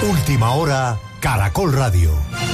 Última hora, Caracol Radio.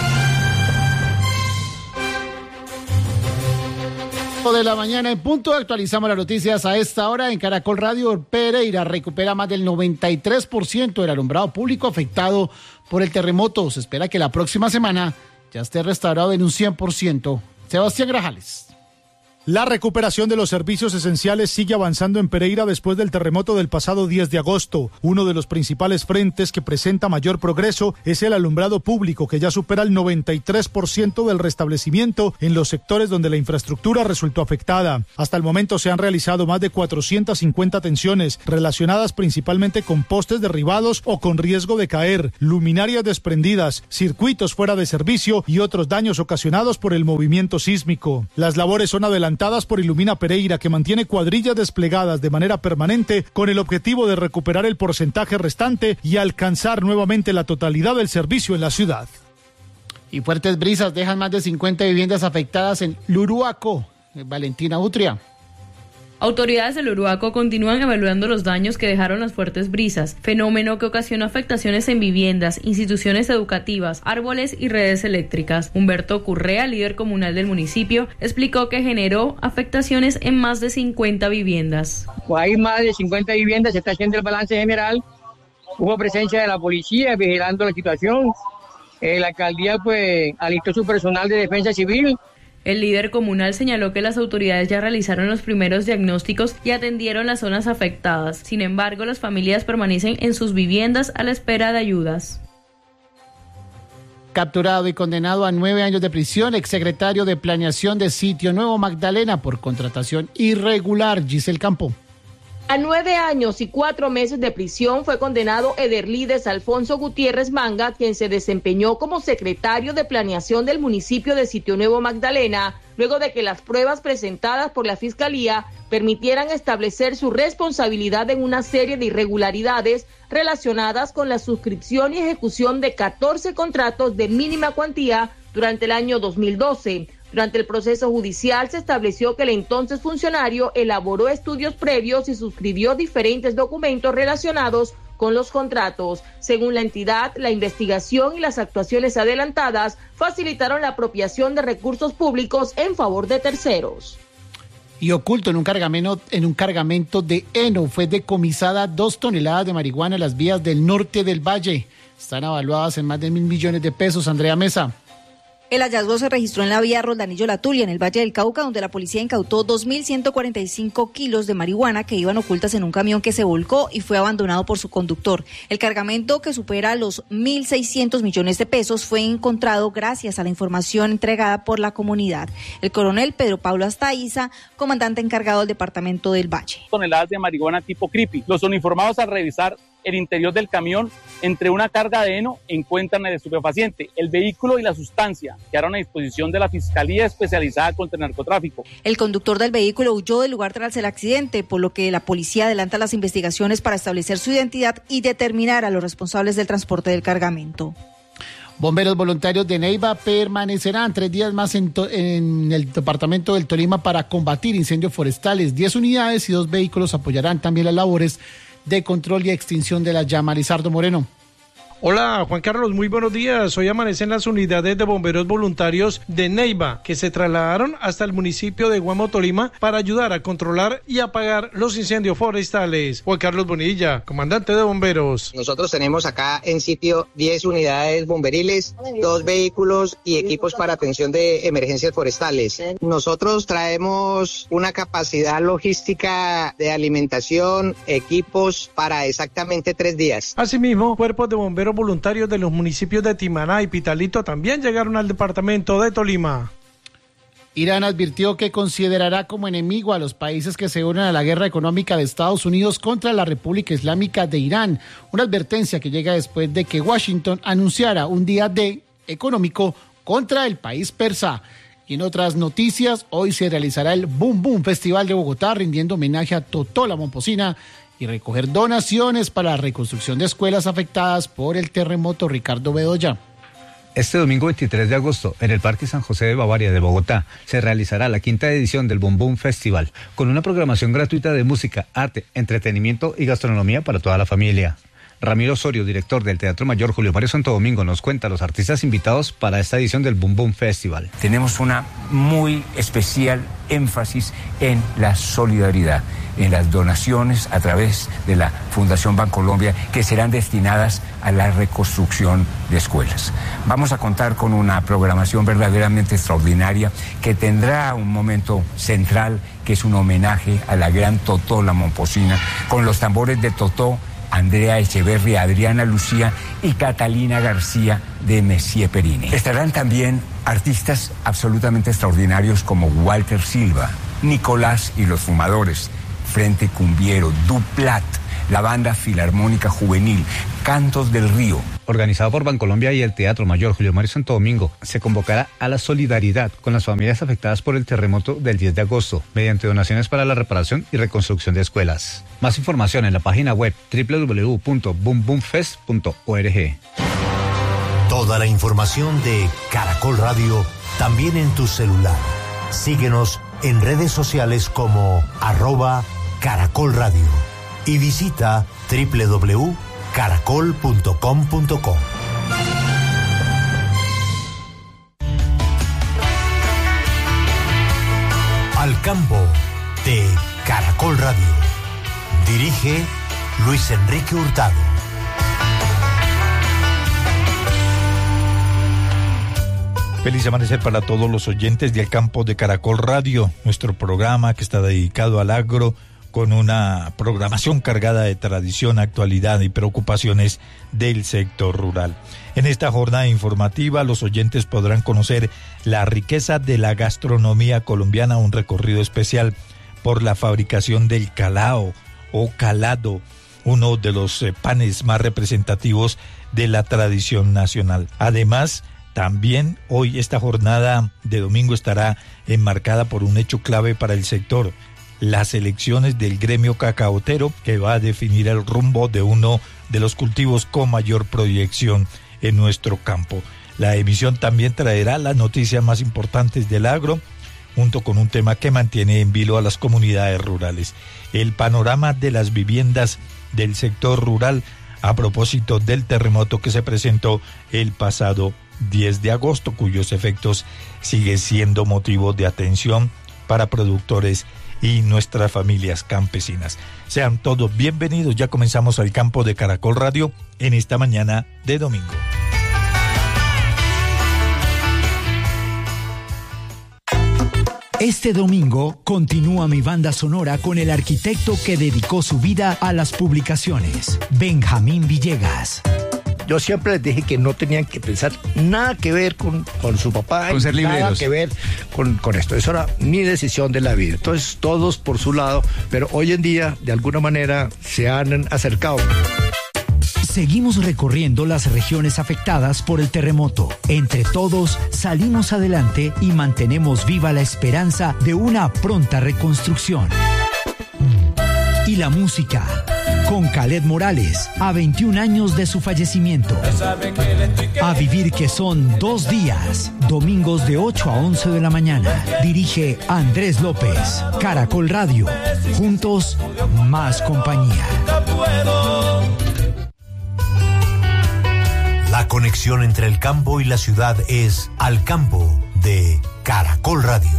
De la mañana en punto, actualizamos las noticias a esta hora en Caracol Radio. Pereira recupera más del 93% del alumbrado público afectado por el terremoto. Se espera que la próxima semana ya esté restaurado en un 100%. Sebastián Grajales. La recuperación de los servicios esenciales sigue avanzando en Pereira después del terremoto del pasado 10 de agosto. Uno de los principales frentes que presenta mayor progreso es el alumbrado público, que ya supera el 93% del restablecimiento en los sectores donde la infraestructura resultó afectada. Hasta el momento se han realizado más de 450 atenciones, relacionadas principalmente con postes derribados o con riesgo de caer, luminarias desprendidas, circuitos fuera de servicio y otros daños ocasionados por el movimiento sísmico. Las labores son adelantadas por Ilumina Pereira, que mantiene cuadrillas desplegadas de manera permanente con el objetivo de recuperar el porcentaje restante y alcanzar nuevamente la totalidad del servicio en la ciudad. Y fuertes brisas dejan más de 50 viviendas afectadas en Luruaco. Valentina Utria. Autoridades del Uruaco continúan evaluando los daños que dejaron las fuertes brisas, fenómeno que ocasionó afectaciones en viviendas, instituciones educativas, árboles y redes eléctricas. Humberto Currea, líder comunal del municipio, explicó que generó afectaciones en más de 50 viviendas. Hay más de 50 viviendas, se está haciendo el balance general. Hubo presencia de la policía vigilando la situación. La alcaldía alistó su personal de defensa civil. El líder comunal señaló que las autoridades ya realizaron los primeros diagnósticos y atendieron las zonas afectadas. Sin embargo, las familias permanecen en sus viviendas a la espera de ayudas. Capturado y condenado a 9 años de prisión, exsecretario de Planeación de Sitio Nuevo Magdalena por contratación irregular, Giselle Campo. A 9 años y 4 meses de prisión fue condenado Ederlides Alfonso Gutiérrez Manga, quien se desempeñó como secretario de Planeación del municipio de Sitio Nuevo Magdalena, luego de que las pruebas presentadas por la Fiscalía permitieran establecer su responsabilidad en una serie de irregularidades relacionadas con la suscripción y ejecución de 14 contratos de mínima cuantía durante el año 2012. Durante el proceso judicial se estableció que el entonces funcionario elaboró estudios previos y suscribió diferentes documentos relacionados con los contratos. Según la entidad, la investigación y las actuaciones adelantadas facilitaron la apropiación de recursos públicos en favor de terceros. Y oculto en un cargamento de heno fue decomisada 2 toneladas de marihuana en las vías del norte del valle. Están evaluadas en más de 1.000 millones de pesos. Andrea Mesa. El hallazgo se registró en la vía Roldanillo-La Tulia, en el Valle del Cauca, donde la policía incautó 2.145 kilos de marihuana que iban ocultas en un camión que se volcó y fue abandonado por su conductor. El cargamento, que supera los 1.600 millones de pesos, fue encontrado gracias a la información entregada por la comunidad. El coronel Pedro Pablo Astaiza, comandante encargado del departamento del Valle. Toneladas de marihuana tipo creepy. Los uniformados, al revisar el interior del camión, entre una carga de heno, encuentran el estupefaciente, el vehículo y la sustancia quedaron a disposición de la Fiscalía Especializada contra el Narcotráfico. El conductor del vehículo huyó del lugar tras el accidente, por lo que la policía adelanta las investigaciones para establecer su identidad y determinar a los responsables del transporte del cargamento. Bomberos voluntarios de Neiva permanecerán 3 días más en el departamento del Tolima para combatir incendios forestales. 10 unidades y 2 vehículos apoyarán también las labores de control y extinción de la llama. Lizardo Moreno. Hola, Juan Carlos, muy buenos días. Hoy amanecen las unidades de bomberos voluntarios de Neiva, que se trasladaron hasta el municipio de Guamo, Tolima, para ayudar a controlar y apagar los incendios forestales. Juan Carlos Bonilla, comandante de bomberos. Nosotros tenemos acá en sitio 10 unidades bomberiles, 2 vehículos y equipos para atención de emergencias forestales. Nosotros traemos una capacidad logística de alimentación, equipos para exactamente 3 días. Asimismo, cuerpos de bomberos voluntarios de los municipios de Timaná y Pitalito también llegaron al departamento de Tolima. Irán advirtió que considerará como enemigo a los países que se unen a la guerra económica de Estados Unidos contra la República Islámica de Irán. Una advertencia que llega después de que Washington anunciara un día D económico contra el país persa. Y en otras noticias, hoy se realizará el Boom Boom Festival de Bogotá, rindiendo homenaje a Totó la Momposina y recoger donaciones para la reconstrucción de escuelas afectadas por el terremoto. Ricardo Bedoya. Este domingo 23 de agosto, en el Parque San José de Bavaria de Bogotá, se realizará la 5ª edición del Boom Boom Festival, con una programación gratuita de música, arte, entretenimiento y gastronomía para toda la familia. Ramiro Osorio, director del Teatro Mayor Julio Mario Santo Domingo, nos cuenta los artistas invitados para esta edición del Boom Boom Festival. Tenemos una muy especial énfasis en la solidaridad, en las donaciones a través de la Fundación Bancolombia que serán destinadas a la reconstrucción de escuelas. Vamos a contar con una programación verdaderamente extraordinaria que tendrá un momento central que es un homenaje a la gran Totó La Momposina con los tambores de Totó, Andrea Echeverri, Adriana Lucía y Catalina García de Messier Perini. Estarán también artistas absolutamente extraordinarios como Walter Silva, Nicolás y los Fumadores, Frente Cumbiero, Duplat, la Banda Filarmónica Juvenil, Cantos del Río. Organizado por Bancolombia y el Teatro Mayor Julio Mario Santo Domingo, se convocará a la solidaridad con las familias afectadas por el terremoto del 10 de agosto, mediante donaciones para la reparación y reconstrucción de escuelas. Más información en la página web www.boomboomfest.org. Toda la información de Caracol Radio también en tu celular. Síguenos en redes sociales como @Caracol Radio y visita www.caracol.com.co. Al campo de Caracol Radio. Dirige Luis Enrique Hurtado. Feliz amanecer para todos los oyentes de Al Campo de Caracol Radio, nuestro programa que está dedicado al agro, con una programación cargada de tradición, actualidad y preocupaciones del sector rural. En esta jornada informativa, los oyentes podrán conocer la riqueza de la gastronomía colombiana, un recorrido especial por la fabricación del calao o calado, uno de los panes más representativos de la tradición nacional. Además, también hoy esta jornada de domingo estará enmarcada por un hecho clave para el sector: las elecciones del gremio cacaotero, que va a definir el rumbo de uno de los cultivos con mayor proyección en nuestro campo. La emisión también traerá las noticias más importantes del agro, junto con un tema que mantiene en vilo a las comunidades rurales: el panorama de las viviendas del sector rural a propósito del terremoto que se presentó el pasado 10 de agosto, cuyos efectos siguen siendo motivo de atención para productores y nuestras familias campesinas. Sean todos bienvenidos, ya comenzamos Al Campo de Caracol Radio en esta mañana de domingo. Este domingo continúa mi banda sonora con el arquitecto que dedicó su vida a las publicaciones, Benjamín Villegas. Yo siempre les dije que no tenían que pensar nada que ver con su papá, con ser libreros, nada que ver con esto. Eso era mi decisión de la vida. Entonces, todos por su lado, pero hoy en día, de alguna manera, se han acercado. Seguimos recorriendo las regiones afectadas por el terremoto. Entre todos, salimos adelante y mantenemos viva la esperanza de una pronta reconstrucción. Y la música, con Khaled Morales, a 21 años de su fallecimiento. A vivir, que son 2 días, domingos de 8 a 11 de la mañana. Dirige Andrés López. Caracol Radio, juntos, más compañía. La conexión entre el campo y la ciudad es Al Campo de Caracol Radio.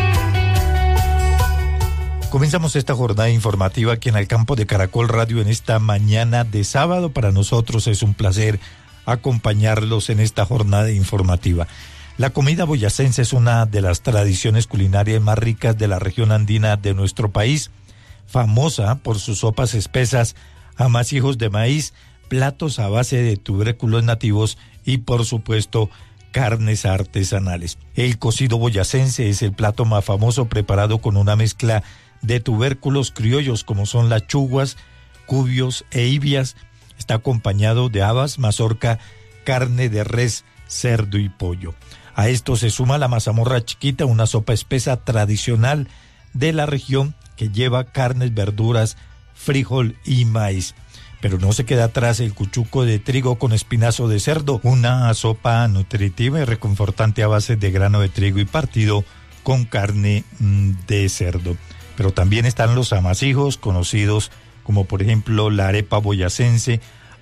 Comenzamos esta jornada informativa aquí en Al Campo de Caracol Radio en esta mañana de sábado. Para nosotros es un placer acompañarlos en esta jornada informativa. La comida boyacense es una de las tradiciones culinarias más ricas de la región andina de nuestro país, famosa por sus sopas espesas, amasijos de maíz, platos a base de tubérculos nativos y, por supuesto, carnes artesanales. El cocido boyacense es el plato más famoso, preparado con una mezcla de tubérculos criollos como son las chuguas, cubios e ibias. Está acompañado de habas, mazorca, carne de res, cerdo y pollo. A esto se suma la mazamorra chiquita, una sopa espesa tradicional de la región que lleva carnes, verduras, frijol y maíz. Pero no se queda atrás el cuchuco de trigo con espinazo de cerdo, una sopa nutritiva y reconfortante a base de grano de trigo y partido con carne de cerdo. Pero también están los amasijos, conocidos como por ejemplo la arepa boyacense,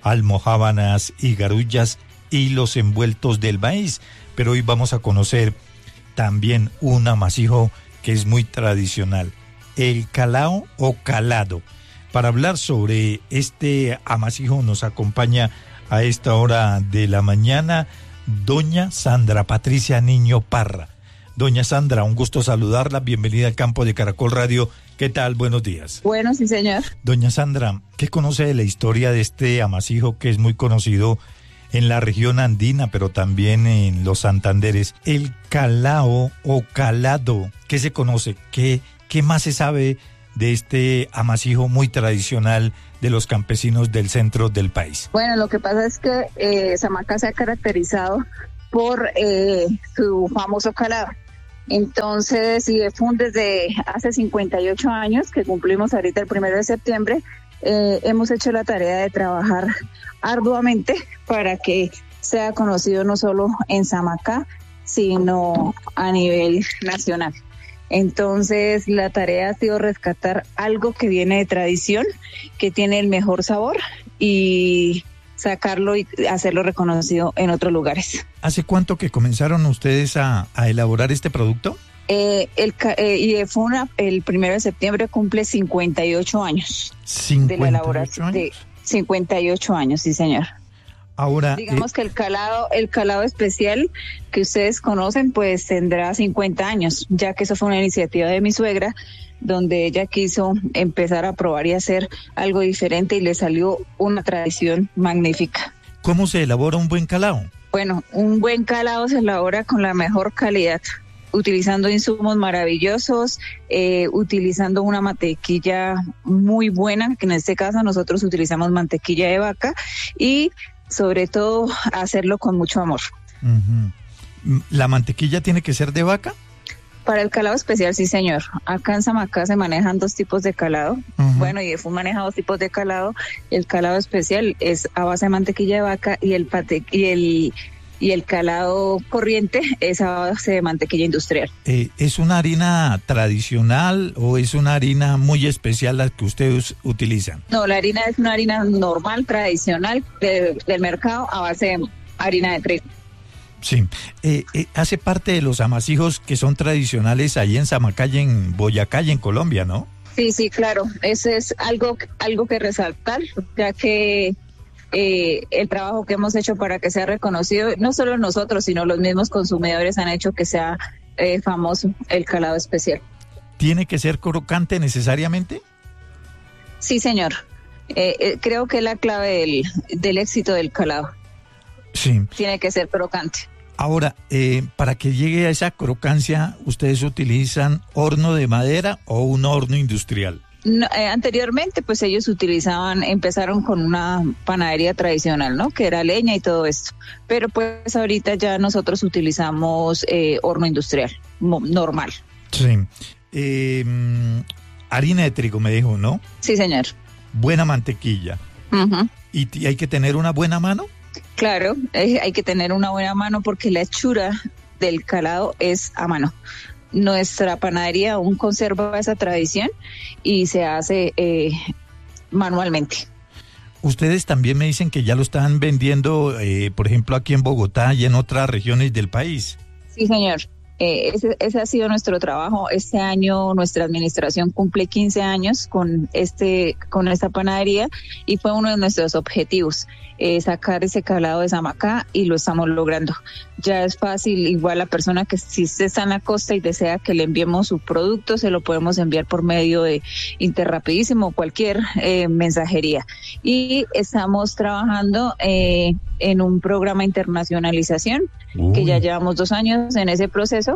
almojábanas y garullas y los envueltos del maíz. Pero hoy vamos a conocer también un amasijo que es muy tradicional, el calao o calado. Para hablar sobre este amasijo nos acompaña a esta hora de la mañana doña Sandra Patricia Niño Parra. Doña Sandra, un gusto saludarla, bienvenida al campo de Caracol Radio. ¿Qué tal? Buenos días. Bueno, sí, señor. Doña Sandra, ¿qué conoce de la historia de este amasijo que es muy conocido en la región andina, pero también en los Santanderes? El calao o calado, ¿qué se conoce? ¿Qué más se sabe de este amasijo muy tradicional de los campesinos del centro del país? Bueno, lo que pasa es que Samacá se ha caracterizado por su famoso calado. Entonces, desde hace 58 años, que cumplimos ahorita el 1 de septiembre, hemos hecho la tarea de trabajar arduamente para que sea conocido no solo en Samacá, sino a nivel nacional. Entonces, la tarea ha sido rescatar algo que viene de tradición, que tiene el mejor sabor y sacarlo y hacerlo reconocido en otros lugares. ¿Hace cuánto que comenzaron ustedes a elaborar este producto? El 1 de septiembre cumple 58 años. 58 de la elaboración años. De 58 años, sí, señor. Ahora, digamos que el calado especial que ustedes conocen, pues tendrá 50 años, ya que eso fue una iniciativa de mi suegra, donde ella quiso empezar a probar y hacer algo diferente y le salió una tradición magnífica. ¿Cómo se elabora un buen calado? Bueno, un buen calado se elabora con la mejor calidad, utilizando insumos maravillosos, utilizando una mantequilla muy buena, que en este caso nosotros utilizamos mantequilla de vaca, y sobre todo hacerlo con mucho amor. Uh-huh. ¿La mantequilla tiene que ser de vaca? Para el calado especial, sí, señor. Acá en Samacá se manejan 2 tipos de calado. Uh-huh. Bueno, y IDEFUN maneja 2 tipos de calado. El calado especial es a base de mantequilla de vaca y el calado corriente es a base de mantequilla industrial. ¿Es una harina tradicional o es una harina muy especial la que ustedes utilizan? No, la harina es una harina normal, tradicional del mercado a base de harina de trigo. Sí, hace parte de los amasijos que son tradicionales ahí en Samacá y en Boyacá y en Colombia, ¿no? Sí, claro, eso es algo que resaltar, ya que el trabajo que hemos hecho para que sea reconocido, no solo nosotros, sino los mismos consumidores han hecho que sea famoso el calado especial. ¿Tiene que ser crocante necesariamente? Sí, señor. Creo que es la clave del éxito del calado. Sí. Tiene que ser crocante. Ahora, para que llegue a esa crocancia, ¿ustedes utilizan horno de madera o un horno industrial? No, anteriormente, pues ellos empezaron con una panadería tradicional, ¿no? Que era leña y todo esto. Pero pues ahorita ya nosotros utilizamos horno industrial, normal. Sí. Harina de trigo, me dijo, ¿no? Sí, señor. Buena mantequilla. Uh-huh. ¿Y hay que tener una buena mano? Claro, hay que tener una buena mano porque la hechura del calado es a mano. Nuestra panadería aún conserva esa tradición y se hace manualmente. Ustedes también me dicen que ya lo están vendiendo, por ejemplo, aquí en Bogotá y en otras regiones del país. Sí, señor. Ese ha sido nuestro trabajo. Este año nuestra administración cumple 15 años con esta panadería y fue uno de nuestros objetivos, sacar ese calado de Samacá, y lo estamos logrando. Ya es fácil, igual la persona que si usted está en la costa y desea que le enviemos su producto, se lo podemos enviar por medio de Interrapidísimo o cualquier mensajería. Y estamos trabajando en un programa de internacionalización. Uy. Que ya llevamos 2 años en ese proceso,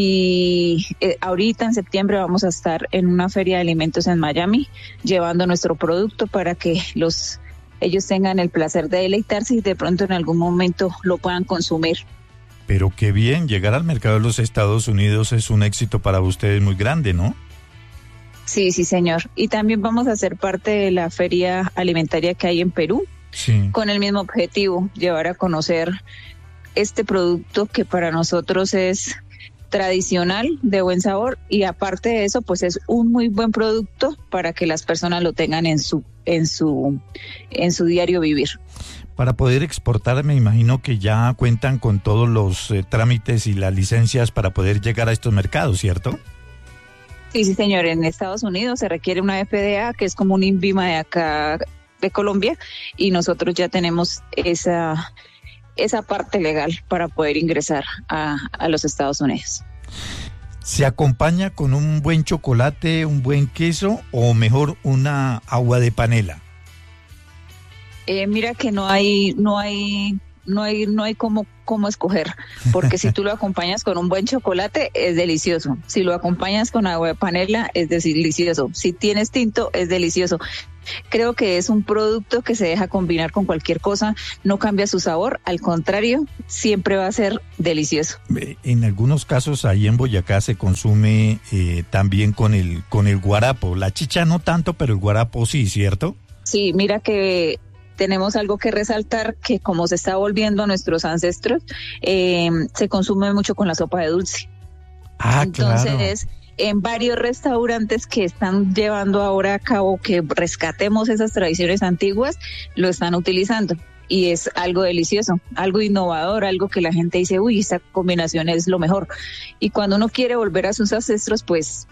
y ahorita en septiembre vamos a estar en una feria de alimentos en Miami llevando nuestro producto para que ellos tengan el placer de deleitarse y de pronto en algún momento lo puedan consumir. Pero qué bien, llegar al mercado de los Estados Unidos es un éxito para ustedes muy grande, ¿no? Sí, señor. Y también vamos a ser parte de la feria alimentaria que hay en Perú, sí, con el mismo objetivo, llevar a conocer este producto que para nosotros es tradicional, de buen sabor, y aparte de eso, pues es un muy buen producto para que las personas lo tengan en su diario vivir. Para poder exportar, me imagino que ya cuentan con todos los trámites y las licencias para poder llegar a estos mercados, ¿cierto? Sí, señor. En Estados Unidos se requiere una FDA, que es como un INVIMA de acá de Colombia, y nosotros ya tenemos esa parte legal para poder ingresar a los Estados Unidos. ¿Se acompaña con un buen chocolate, un buen queso o mejor una agua de panela? Mira que no hay cómo escoger, porque si tú lo acompañas con un buen chocolate es delicioso, si lo acompañas con agua de panela es delicioso, si tienes tinto es delicioso. Creo que es un producto que se deja combinar con cualquier cosa, no cambia su sabor, al contrario, siempre va a ser delicioso. En algunos casos ahí en Boyacá se consume también con el guarapo, la chicha no tanto, pero el guarapo sí, ¿cierto? Sí, mira que tenemos algo que resaltar, que como se está volviendo a nuestros ancestros, se consume mucho con la sopa de dulce. Entonces, claro. En varios restaurantes que están llevando ahora a cabo que rescatemos esas tradiciones antiguas, lo están utilizando. Y es algo delicioso, algo innovador, algo que la gente dice, uy, esta combinación es lo mejor. Y cuando uno quiere volver a sus ancestros, pues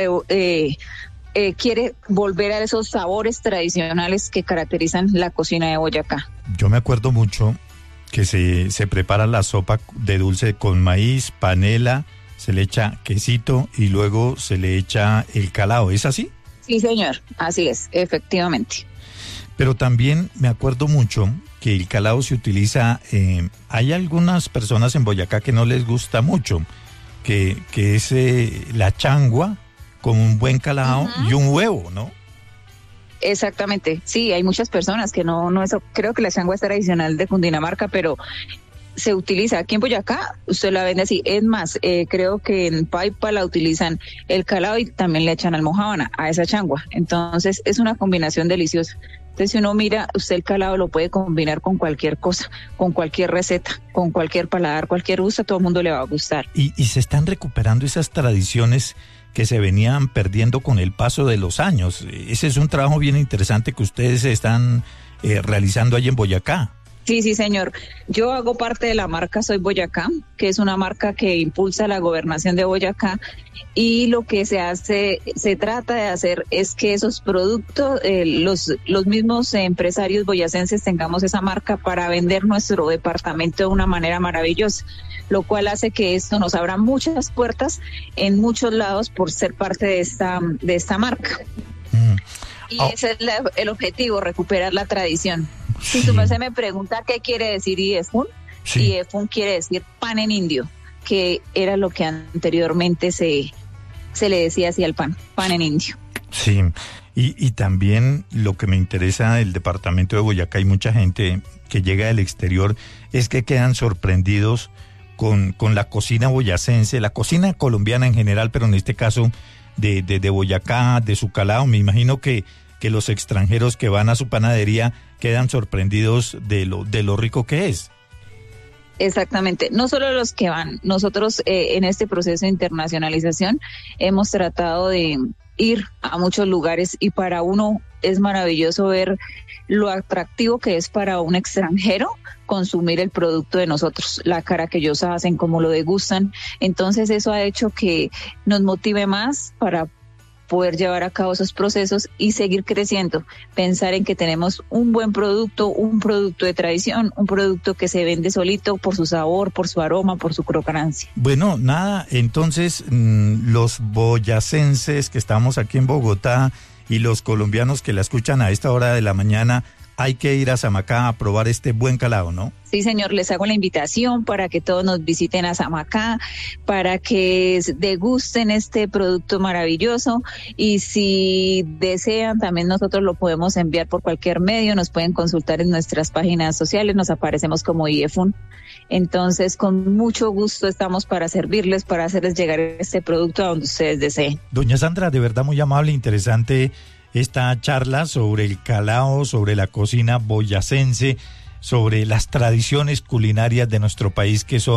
quiere volver a esos sabores tradicionales que caracterizan la cocina de Boyacá. Yo me acuerdo mucho que se prepara la sopa de dulce con maíz, panela, se le echa quesito y luego se le echa el calao, ¿es así? Sí, señor, así es, efectivamente. Pero también me acuerdo mucho que el calao se utiliza, hay algunas personas en Boyacá que no les gusta mucho, que es la changua con un buen calao y un huevo, ¿no? Exactamente, sí, hay muchas personas que no eso, creo que la changua es tradicional de Cundinamarca, pero se utiliza aquí en Boyacá, usted la vende así, es más, creo que en Paipa la utilizan el calao y también le echan almojábana a esa changua, entonces es una combinación deliciosa. Entonces, si uno mira, usted el calao lo puede combinar con cualquier cosa, con cualquier receta, con cualquier paladar, cualquier gusto, a todo el mundo le va a gustar. Y se están recuperando esas tradiciones que se venían perdiendo con el paso de los años. Ese es un trabajo bien interesante que ustedes están realizando allí en Boyacá. Sí, señor. Yo hago parte de la marca Soy Boyacá, que es una marca que impulsa la gobernación de Boyacá, y lo que se trata de hacer es que esos productos, los mismos empresarios boyacenses tengamos esa marca para vender nuestro departamento de una manera maravillosa, lo cual hace que esto nos abra muchas puertas en muchos lados por ser parte de esta marca. Y ese es el objetivo, recuperar la tradición. Si tú me pregunta qué quiere decir IEFUN, IEFUN quiere decir pan en indio, que era lo que anteriormente se le decía así al pan en indio. Sí, y también lo que me interesa del departamento de Boyacá, hay mucha gente que llega del exterior, es que quedan sorprendidos con la cocina boyacense, la cocina colombiana en general, pero en este caso de Boyacá, de su calao. Me imagino que los extranjeros que van a su panadería quedan sorprendidos de lo rico que es. Exactamente, no solo los que van, nosotros en este proceso de internacionalización hemos tratado de ir a muchos lugares y para uno es maravilloso ver lo atractivo que es para un extranjero consumir el producto de nosotros, la cara que ellos hacen, cómo lo degustan, entonces eso ha hecho que nos motive más para poder llevar a cabo esos procesos y seguir creciendo, pensar en que tenemos un buen producto, un producto de tradición, un producto que se vende solito por su sabor, por su aroma, por su crocancia. Bueno, nada, entonces los boyacenses que estamos aquí en Bogotá y los colombianos que la escuchan a esta hora de la mañana, hay que ir a Samacá a probar este buen calao, ¿no? Sí, señor, les hago la invitación para que todos nos visiten a Samacá, para que degusten este producto maravilloso y si desean también nosotros lo podemos enviar por cualquier medio, nos pueden consultar en nuestras páginas sociales, nos aparecemos como IEFUN. Entonces, con mucho gusto estamos para servirles, para hacerles llegar este producto a donde ustedes deseen. Doña Sandra, de verdad muy amable, interesante esta charla sobre el calao, sobre la cocina boyacense, sobre las tradiciones culinarias de nuestro país que son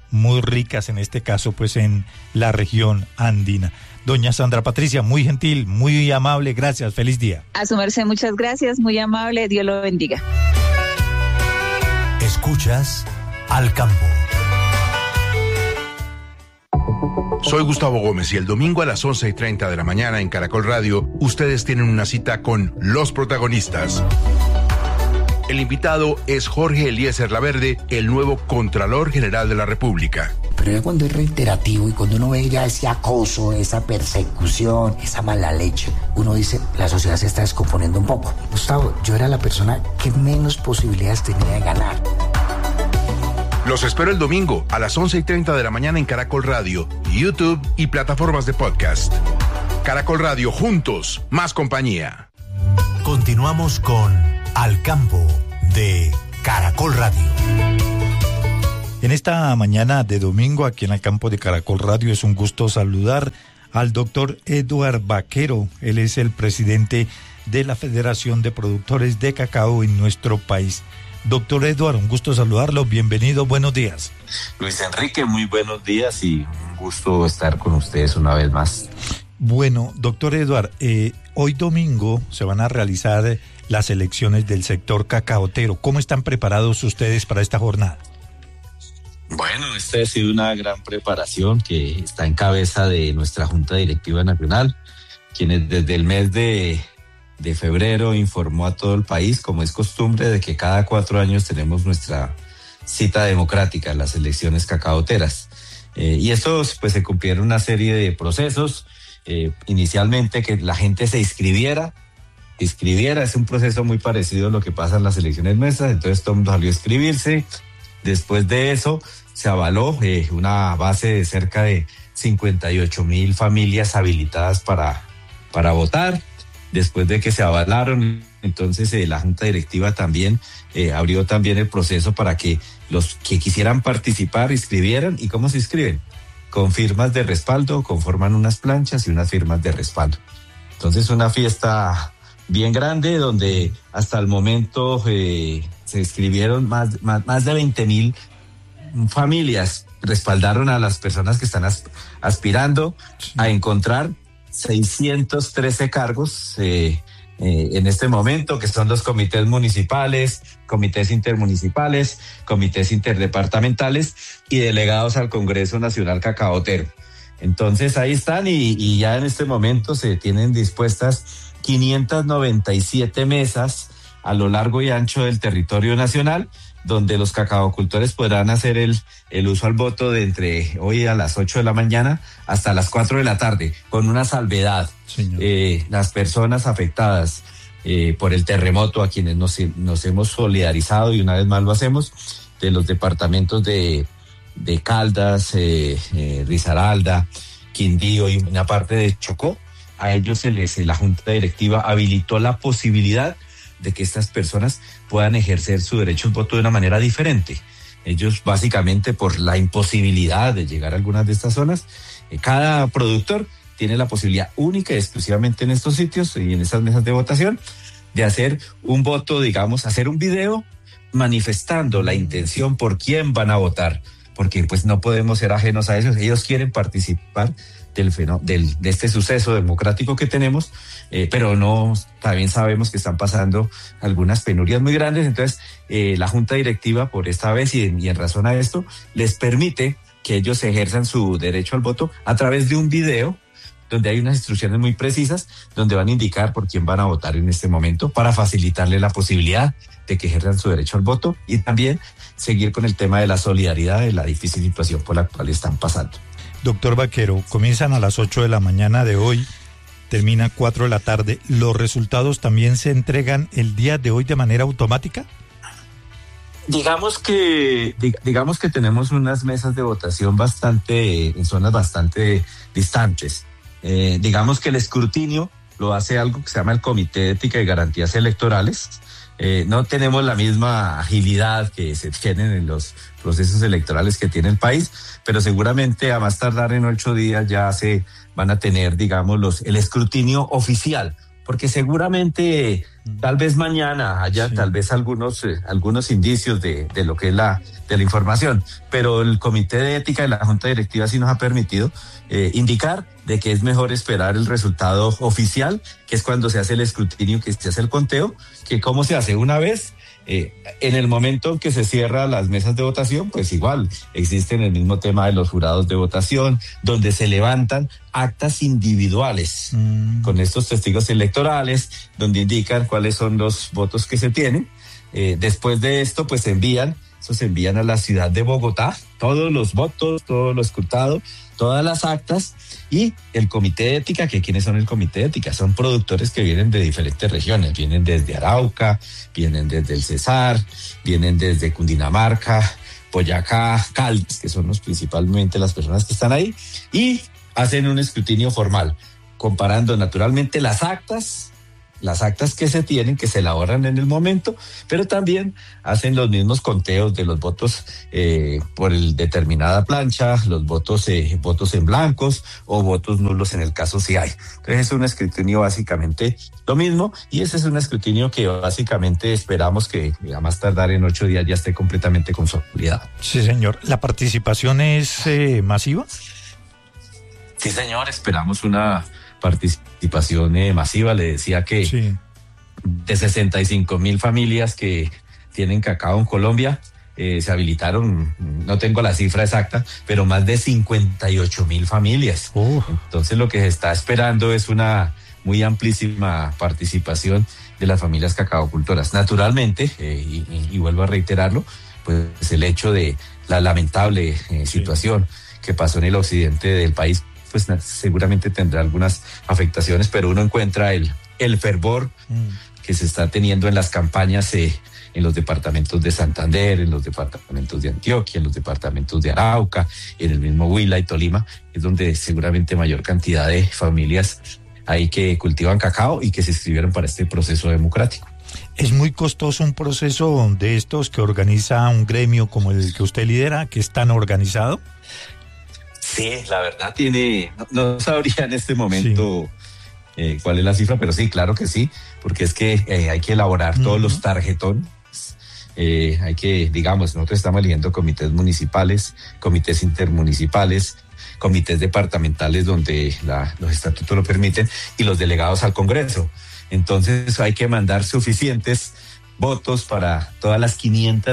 muy ricas, en este caso pues en la región andina. Doña Sandra Patricia, muy gentil, muy amable, gracias, feliz día. A su merced, muchas gracias, muy amable, Dios lo bendiga. Escuchas Al Campo. Soy Gustavo Gómez y el domingo a las 11:30 de la mañana en Caracol Radio, ustedes tienen una cita con los protagonistas. El invitado es Jorge Eliezer Laverde, el nuevo Contralor General de la República. Pero ya cuando es reiterativo y cuando uno ve ya ese acoso, esa persecución, esa mala leche, uno dice, la sociedad se está descomponiendo un poco. Gustavo, yo era la persona que menos posibilidades tenía de ganar. Los espero el domingo a las 11:30 de la mañana en Caracol Radio, YouTube y plataformas de podcast. Caracol Radio, juntos, más compañía. Continuamos con Al Campo de Caracol Radio. En esta mañana de domingo, aquí en el campo de Caracol Radio, es un gusto saludar al doctor Eduard Vaquero. Él es el presidente de la Federación de Productores de Cacao en nuestro país. Doctor Eduard, un gusto saludarlo, bienvenido, buenos días. Luis Enrique, muy buenos días y un gusto estar con ustedes una vez más. Bueno, doctor Eduard, hoy domingo se van a realizar las elecciones del sector cacaotero. ¿Cómo están preparados ustedes para esta jornada? Bueno, esta ha sido una gran preparación que está en cabeza de nuestra Junta Directiva Nacional, quienes desde el mes de febrero informó a todo el país, como es costumbre, de que cada 4 años tenemos nuestra cita democrática, las elecciones cacaoteras. Y esto pues se cumplieron una serie de procesos, inicialmente que la gente se inscribiera, es un proceso muy parecido a lo que pasa en las elecciones nuestras, entonces todo el mundo salió a inscribirse. Después de eso se avaló una base de cerca de 58,000 familias habilitadas para votar. Después de que se avalaron, entonces la Junta Directiva también abrió también el proceso para que los que quisieran participar inscribieran. ¿Y cómo se inscriben? Con firmas de respaldo, conforman unas planchas y unas firmas de respaldo. Entonces una fiesta bien grande donde hasta el momento se inscribieron más de 20,000 familias, respaldaron a las personas que están aspirando a encontrar 613 cargos en este momento, que son los comités municipales, comités intermunicipales, comités interdepartamentales y delegados al Congreso Nacional Cacaotero. Entonces ahí están y ya en este momento se tienen dispuestas 597 mesas a lo largo y ancho del territorio nacional, donde los cacaocultores podrán hacer el uso al voto de entre hoy a las 8 de la mañana hasta las 4 de la tarde, con una salvedad. Las personas afectadas por el terremoto, a quienes nos hemos solidarizado, y una vez más lo hacemos, de los departamentos de Caldas, Risaralda, Quindío y una parte de Chocó, a ellos la Junta Directiva habilitó la posibilidad de que estas personas puedan ejercer su derecho al voto de una manera diferente. Ellos básicamente por la imposibilidad de llegar a algunas de estas zonas, cada productor tiene la posibilidad única y exclusivamente en estos sitios y en estas mesas de votación de hacer un voto, digamos, hacer un video manifestando la intención por quién van a votar, porque pues no podemos ser ajenos a eso. Ellos quieren participar de este suceso democrático que tenemos, pero no, también sabemos que están pasando algunas penurias muy grandes. Entonces la Junta Directiva, por esta vez y en razón a esto, les permite que ellos ejerzan su derecho al voto a través de un video donde hay unas instrucciones muy precisas, donde van a indicar por quién van a votar en este momento para facilitarle la posibilidad de que ejerzan su derecho al voto y también seguir con el tema de la solidaridad de la difícil situación por la cual están pasando. Doctor Vaquero, comienzan a las 8 de la mañana de hoy, termina 4 de la tarde. ¿Los resultados también se entregan el día de hoy de manera automática? Digamos que tenemos unas mesas de votación en zonas bastante distantes. Digamos que el escrutinio lo hace algo que se llama el Comité de Ética y Garantías Electorales. No tenemos la misma agilidad que se tienen en los procesos electorales que tiene el país, pero seguramente a más tardar en 8 días ya se van a tener, digamos, el escrutinio oficial porque seguramente tal vez mañana haya tal vez algunos indicios de lo que es de la información, pero el Comité de Ética de la Junta Directiva sí nos ha permitido indicar de que es mejor esperar el resultado oficial, que es cuando se hace el escrutinio, que se hace el conteo, que cómo se hace una vez. En el momento en que se cierran las mesas de votación, pues igual existen el mismo tema de los jurados de votación, donde se levantan actas individuales con estos testigos electorales, donde indican cuáles son los votos que se tienen. Después de esto, pues se envían a la ciudad de Bogotá, todos los votos, todo lo escrutado, todas las actas, y el Comité de Ética, que ¿quiénes son el Comité de Ética? Son productores que vienen de diferentes regiones, vienen desde Arauca, vienen desde el Cesar, vienen desde Cundinamarca, Boyacá, Caldas, que son principalmente las personas que están ahí, y hacen un escrutinio formal, comparando naturalmente las actas que se tienen, que se elaboran en el momento, pero también hacen los mismos conteos de los votos por el determinada plancha, los votos en blancos o votos nulos en el caso si hay. Entonces es un escrutinio básicamente lo mismo, y ese es un escrutinio que básicamente esperamos que a más tardar en 8 días ya esté completamente consolidado. Sí, señor. ¿La participación es masiva? Sí, señor, esperamos una participación masiva. Le decía que de 65,000 familias que tienen cacao en Colombia, se habilitaron, no tengo la cifra exacta, pero más de 58,000 familias. Entonces lo que se está esperando es una muy amplísima participación de las familias cacaocultoras. Naturalmente, y vuelvo a reiterarlo, pues el hecho de la lamentable situación que pasó en el occidente del país, pues seguramente tendrá algunas afectaciones, pero uno encuentra el fervor que se está teniendo en las campañas en los departamentos de Santander, en los departamentos de Antioquia, en los departamentos de Arauca, en el mismo Huila y Tolima, es donde seguramente mayor cantidad de familias hay que cultivan cacao y que se inscribieron para este proceso democrático. ¿Es muy costoso un proceso de estos que organiza un gremio como el que usted lidera, que es tan organizado? Sí, la verdad no sabría en este momento cuál es la cifra, pero sí, claro que sí, porque es que hay que elaborar todos los tarjetones, hay que, digamos, nosotros estamos eligiendo comités municipales, comités intermunicipales, comités departamentales donde los estatutos lo permiten, y los delegados al Congreso. Entonces hay que mandar suficientes votos para todas las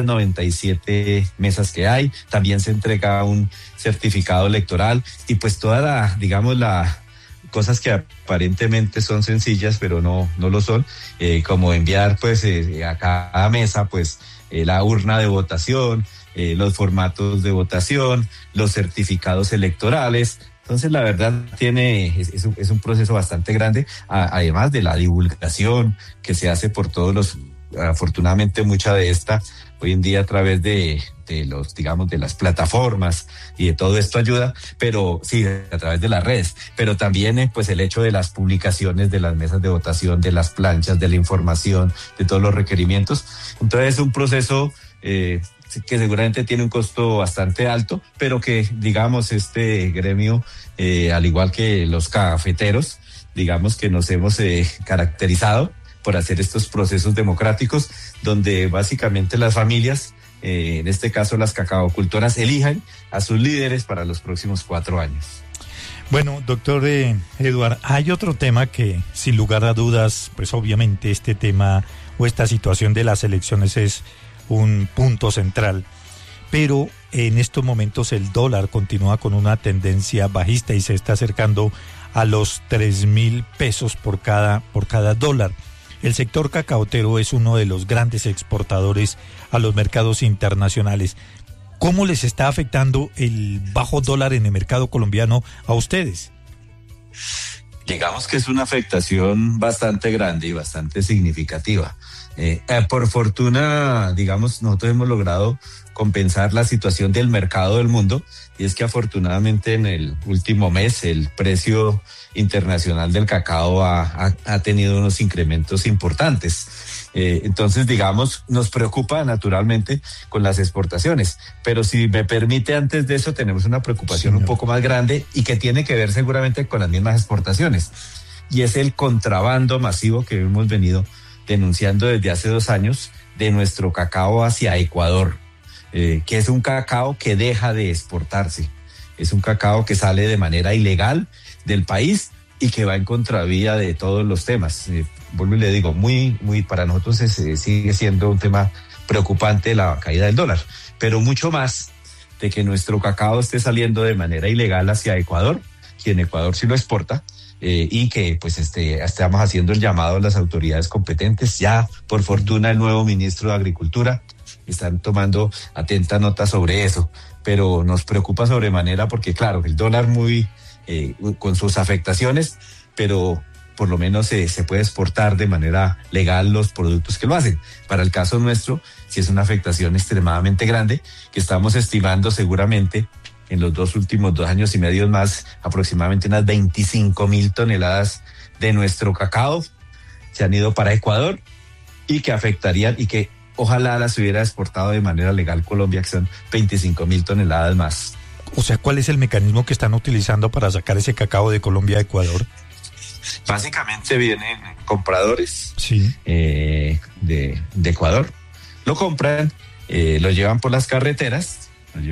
597 mesas que hay. También se entrega un certificado electoral, y pues toda las cosas que aparentemente son sencillas, pero no lo son, como enviar pues a cada mesa pues la urna de votación, los formatos de votación, los certificados electorales. Entonces, la verdad, es un proceso bastante grande, además de la divulgación que se hace por todos los. Afortunadamente, mucha de esta hoy en día a través de las plataformas y de todo esto ayuda, pero sí, a través de las redes, pero también pues el hecho de las publicaciones de las mesas de votación, de las planchas, de la información, de todos los requerimientos. Entonces es un proceso que seguramente tiene un costo bastante alto, pero que, digamos, este gremio, al igual que los cafeteros, digamos que nos hemos caracterizado por hacer estos procesos democráticos, donde básicamente las familias, en este caso las cacaocultoras, elijan a sus líderes para los próximos 4 años. Bueno, doctor Eduard, hay otro tema que, sin lugar a dudas, pues obviamente este tema o esta situación de las elecciones es un punto central, pero en estos momentos el dólar continúa con una tendencia bajista y se está acercando a los 3,000 pesos por cada dólar. El sector cacaotero es uno de los grandes exportadores a los mercados internacionales. ¿Cómo les está afectando el bajo dólar en el mercado colombiano a ustedes? Digamos que es una afectación bastante grande y bastante significativa. Por fortuna, digamos, nosotros hemos logrado compensar la situación del mercado del mundo, y es que afortunadamente en el último mes el precio internacional del cacao ha tenido unos incrementos importantes. Entonces, digamos, nos preocupa naturalmente con las exportaciones, pero si me permite, antes de eso tenemos una preocupación un poco más grande y que tiene que ver seguramente con las mismas exportaciones. y es el contrabando masivo que hemos venido denunciando desde hace 2 años de nuestro cacao hacia Ecuador, que es un cacao que deja de exportarse, es un cacao que sale de manera ilegal del país y que va en contravía de todos los temas. Vuelvo y le digo, muy para nosotros sigue siendo un tema preocupante la caída del dólar, pero mucho más de que nuestro cacao esté saliendo de manera ilegal hacia Ecuador, quien Ecuador sí lo exporta, y que pues estamos haciendo el llamado a las autoridades competentes. Ya por fortuna el nuevo ministro de Agricultura están tomando atenta nota sobre eso, pero nos preocupa sobremanera porque claro, el dólar muy con sus afectaciones, pero por lo menos se puede exportar de manera legal los productos que lo hacen. Para el caso nuestro, sí es una afectación extremadamente grande, que estamos estimando seguramente en los últimos 2 años y medio más, aproximadamente unas 25,000 toneladas de nuestro cacao se han ido para Ecuador y que afectarían y que ojalá las hubiera exportado de manera legal Colombia, que son 25,000 toneladas más. O sea, ¿cuál es el mecanismo que están utilizando para sacar ese cacao de Colombia a Ecuador? Básicamente vienen compradores sí. de Ecuador, lo compran, lo llevan por las carreteras,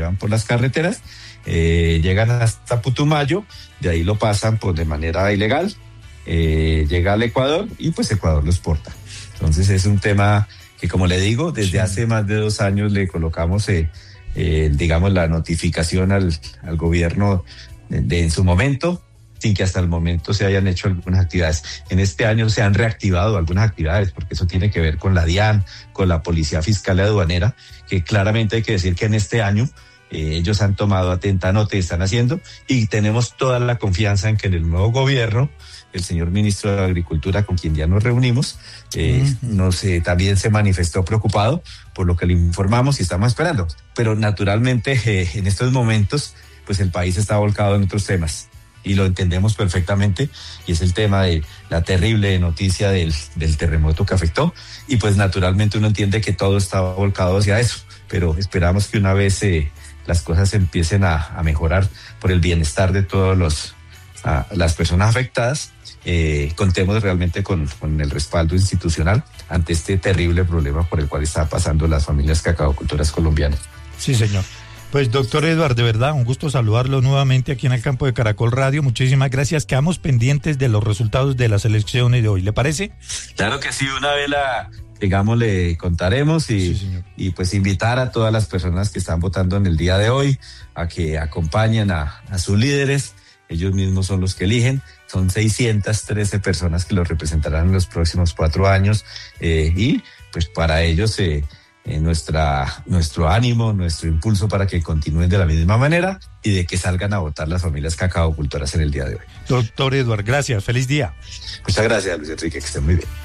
llegan hasta Putumayo, de ahí lo pasan pues de manera ilegal, llega al Ecuador y pues Ecuador lo exporta. Entonces es un tema que, como le digo, desde hace más de 2 años le colocamos digamos la notificación al gobierno en su momento, sin que hasta el momento se hayan hecho algunas actividades. En este año se han reactivado algunas actividades, porque eso tiene que ver con la DIAN, con la Policía Fiscal y Aduanera, que claramente hay que decir que en este año ellos han tomado atenta nota y están haciendo, y tenemos toda la confianza en que en el nuevo gobierno, el señor ministro de Agricultura, con quien ya nos reunimos, también se manifestó preocupado por lo que le informamos y estamos esperando. Pero naturalmente en estos momentos, pues el país está volcado en otros temas. Y lo entendemos perfectamente, y es el tema de la terrible noticia del terremoto que afectó, y pues naturalmente uno entiende que todo está volcado hacia eso, pero esperamos que una vez las cosas empiecen a mejorar por el bienestar de todas las personas afectadas, contemos realmente con el respaldo institucional ante este terrible problema por el cual están pasando las familias cacaocultoras colombianas. Sí, señor. Pues doctor Eduardo, de verdad, un gusto saludarlo nuevamente aquí en el campo de Caracol Radio. Muchísimas gracias. Quedamos pendientes de los resultados de las elecciones de hoy. ¿Le parece? Claro que sí, una vez le contaremos y pues invitar a todas las personas que están votando en el día de hoy a que acompañen a sus líderes. Ellos mismos son los que eligen. Son 613 personas que los representarán en los próximos 4 años y pues para ellos nuestro ánimo, nuestro impulso para que continúen de la misma manera y de que salgan a votar las familias cacaocultoras en el día de hoy. Doctor Eduardo, gracias, feliz día. Muchas gracias, Luis Enrique, que estén muy bien.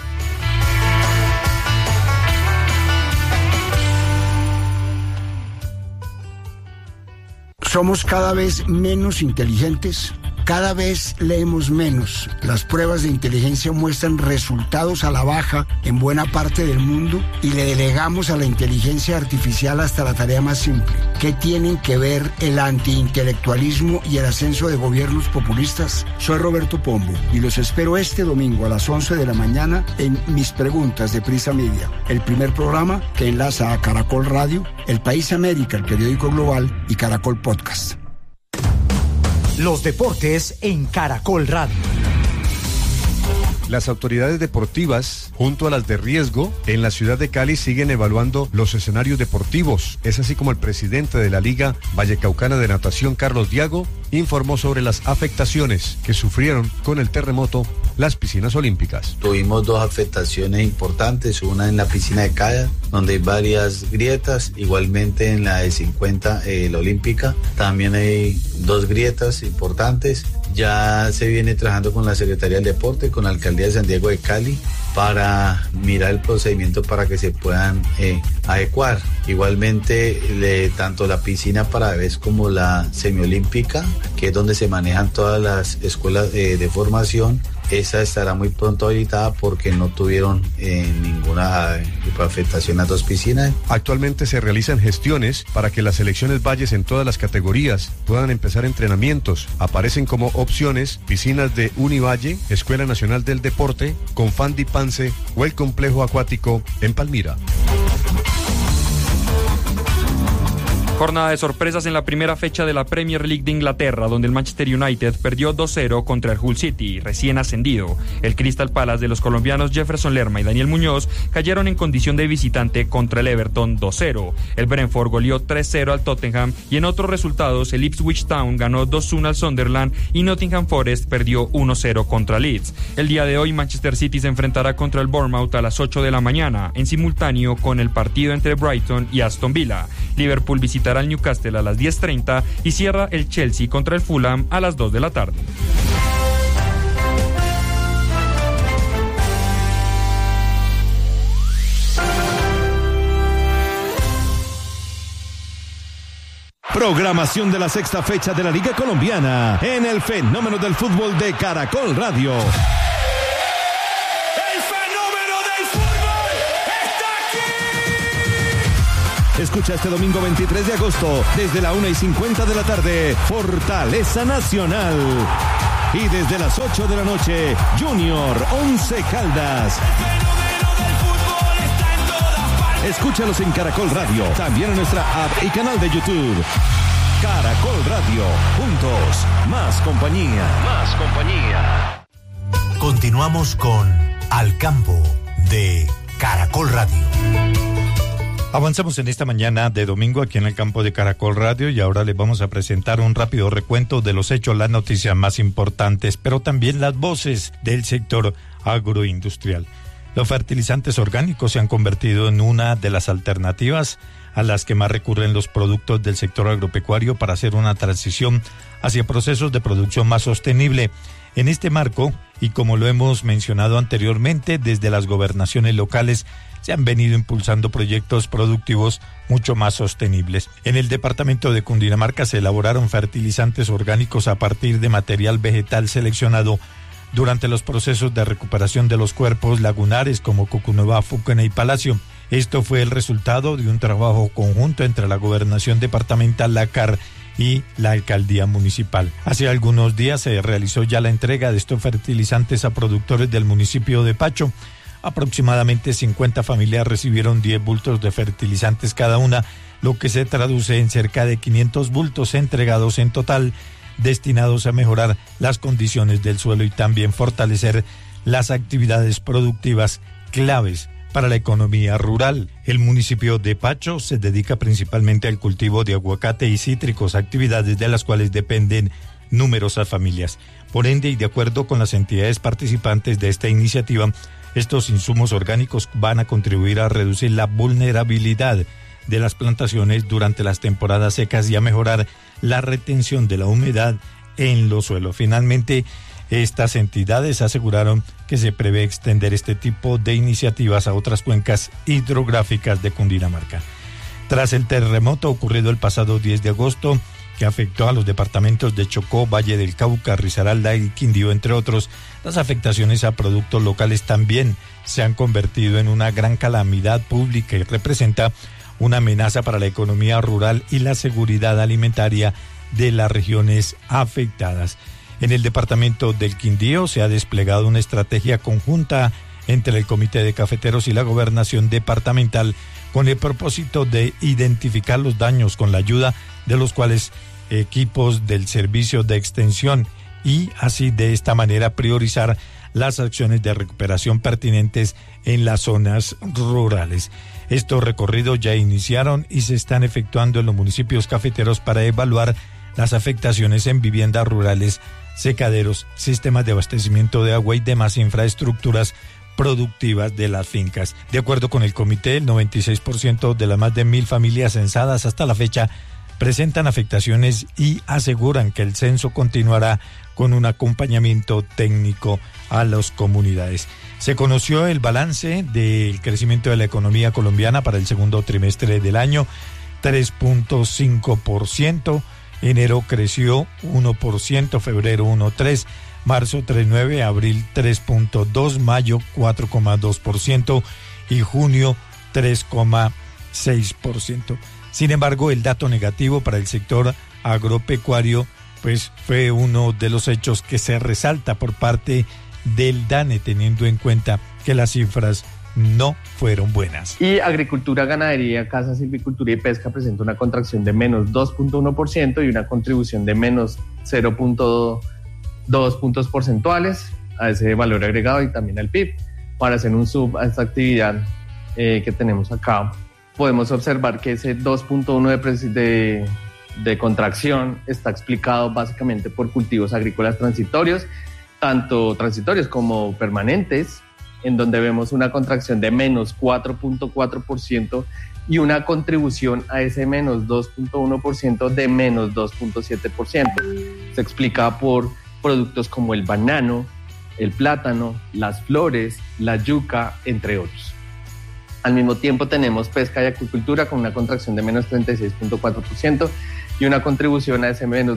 Somos cada vez menos inteligentes, cada vez leemos menos. Las pruebas de inteligencia muestran resultados a la baja en buena parte del mundo y le delegamos a la inteligencia artificial hasta la tarea más simple. ¿Qué tienen que ver el antiintelectualismo y el ascenso de gobiernos populistas? Soy Roberto Pombo y los espero este domingo a las 11 de la mañana en Mis Preguntas de Prisa Media, el primer programa que enlaza a Caracol Radio, El País América, el periódico global, y Caracol Podcast. Los deportes en Caracol Radio. Las autoridades deportivas, junto a las de riesgo, en la ciudad de Cali siguen evaluando los escenarios deportivos. Es así como el presidente de la Liga Vallecaucana de Natación, Carlos Diago, informó sobre las afectaciones que sufrieron con el terremoto las piscinas olímpicas. Tuvimos 2 afectaciones importantes, una en la piscina de Caya, donde hay varias grietas, igualmente en la de 50, la olímpica, también hay 2 grietas importantes. Ya se viene trabajando con la Secretaría del Deporte, con la Alcaldía de San Diego de Cali, para mirar el procedimiento para que se puedan adecuar. Igualmente, tanto la piscina para bebés como la semiolímpica, que es donde se manejan todas las escuelas de formación, esa estará muy pronto habilitada porque no tuvieron ninguna afectación a 2 piscinas. Actualmente se realizan gestiones para que las selecciones Valles en todas las categorías puedan empezar entrenamientos. Aparecen como opciones piscinas de Univalle, Escuela Nacional del Deporte, Confandi Pance o el complejo acuático en Palmira. Jornada de sorpresas en la primera fecha de la Premier League de Inglaterra, donde el Manchester United perdió 2-0 contra el Hull City, recién ascendido. El Crystal Palace de los colombianos Jefferson Lerma y Daniel Muñoz cayeron en condición de visitante contra el Everton 2-0. El Brentford goleó 3-0 al Tottenham y en otros resultados el Ipswich Town ganó 2-1 al Sunderland y Nottingham Forest perdió 1-0 contra Leeds. El día de hoy Manchester City se enfrentará contra el Bournemouth a las 8 de la mañana, en simultáneo con el partido entre Brighton y Aston Villa. Liverpool visitará al Newcastle a las 10:30 y cierra el Chelsea contra el Fulham a las 2 de la tarde. Programación de la sexta fecha de la Liga Colombiana en el Fenómeno del Fútbol de Caracol Radio. Escucha este domingo 23 de agosto, desde la 1:50 de la tarde, Fortaleza Nacional. Y desde las 8 de la noche, Junior Once Caldas. Escúchalos en Caracol Radio, también en nuestra app y canal de YouTube. Caracol Radio, juntos, más compañía. Más compañía. Continuamos con Al Campo de Caracol Radio. Avanzamos en esta mañana de domingo aquí en el campo de Caracol Radio y ahora les vamos a presentar un rápido recuento de los hechos, las noticias más importantes, pero también las voces del sector agroindustrial. Los fertilizantes orgánicos se han convertido en una de las alternativas a las que más recurren los productos del sector agropecuario para hacer una transición hacia procesos de producción más sostenible. En este marco, y como lo hemos mencionado anteriormente, desde las gobernaciones locales se han venido impulsando proyectos productivos mucho más sostenibles. En el departamento de Cundinamarca se elaboraron fertilizantes orgánicos a partir de material vegetal seleccionado durante los procesos de recuperación de los cuerpos lagunares como Cucunuba, Fucene y Palacio. Esto fue el resultado de un trabajo conjunto entre la Gobernación Departamental, la CAR y la Alcaldía Municipal. Hace algunos días se realizó ya la entrega de estos fertilizantes a productores del municipio de Pacho. Aproximadamente 50 familias recibieron 10 bultos de fertilizantes cada una, lo que se traduce en cerca de 500 bultos entregados en total, destinados a mejorar las condiciones del suelo y también fortalecer las actividades productivas claves para la economía rural. El municipio de Pacho se dedica principalmente al cultivo de aguacate y cítricos, actividades de las cuales dependen numerosas familias. Por ende, y de acuerdo con las entidades participantes de esta iniciativa, estos insumos orgánicos van a contribuir a reducir la vulnerabilidad de las plantaciones durante las temporadas secas y a mejorar la retención de la humedad en los suelos. Finalmente, estas entidades aseguraron que se prevé extender este tipo de iniciativas a otras cuencas hidrográficas de Cundinamarca. Tras el terremoto ocurrido el pasado 10 de agosto, que afectó a los departamentos de Chocó, Valle del Cauca, Risaralda y Quindío, entre otros, las afectaciones a productos locales también se han convertido en una gran calamidad pública y representa una amenaza para la economía rural y la seguridad alimentaria de las regiones afectadas. En el departamento del Quindío se ha desplegado una estrategia conjunta entre el Comité de Cafeteros y la Gobernación Departamental con el propósito de identificar los daños con la ayuda de los cuales equipos del servicio de extensión y así de esta manera priorizar las acciones de recuperación pertinentes en las zonas rurales. Estos recorridos ya iniciaron y se están efectuando en los municipios cafeteros para evaluar las afectaciones en viviendas rurales, secaderos, sistemas de abastecimiento de agua y demás infraestructuras productivas de las fincas. De acuerdo con el comité, el 96% de las más de 1.000 familias censadas hasta la fecha presentan afectaciones y aseguran que el censo continuará con un acompañamiento técnico a las comunidades. Se conoció el balance del crecimiento de la economía colombiana para el segundo trimestre del año, 3.5%, enero creció 1%, febrero 1.3%, marzo 3,9%, abril 3,2%, mayo 4,2% y junio 3,6%. Sin embargo, el dato negativo para el sector agropecuario pues fue uno de los hechos que se resalta por parte del DANE, teniendo en cuenta que las cifras no fueron buenas. Y agricultura, ganadería, caza, silvicultura y pesca presenta una contracción de menos 2,1% y una contribución de menos 0,2 puntos porcentuales a ese valor agregado y también al PIB. Para hacer un sub a esta actividad que tenemos acá, podemos observar que ese 2,1 de contracción está explicado básicamente por cultivos agrícolas transitorios, tanto transitorios como permanentes, en donde vemos una contracción de menos 4,4% y una contribución a ese menos 2,1% de menos 2,7%. Se explica por productos como el banano, el plátano, las flores, la yuca, entre otros. Al mismo tiempo tenemos pesca y acuicultura con una contracción de menos 36,4% y una contribución a ese menos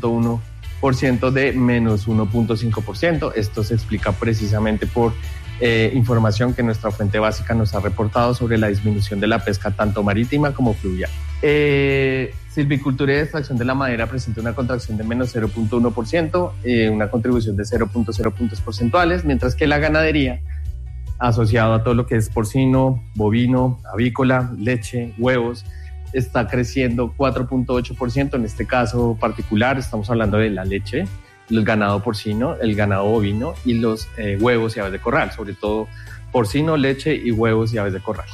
2,1% de menos 1,5%. Esto se explica precisamente por información que nuestra fuente básica nos ha reportado sobre la disminución de la pesca tanto marítima como fluvial. Silvicultura y extracción de la madera presenta una contracción de menos 0,1%, una contribución de 0,0 puntos porcentuales, mientras que la ganadería, asociado a todo lo que es porcino, bovino, avícola, leche, huevos, está creciendo 4,8%. En este caso particular estamos hablando de la leche, el ganado porcino, el ganado bovino y los huevos y aves de corral, sobre todo porcino, leche y huevos y aves de corral,